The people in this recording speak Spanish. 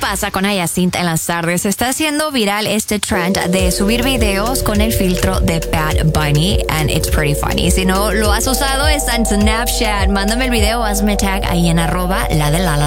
pasa con Hyacinth en las tardes? Está haciendo viral este trend de subir videos con el filtro de Bad Bunny, and it's pretty funny. Si no lo has usado, está en Snapchat. Mándame el video, hazme tag ahí en @la de Lala.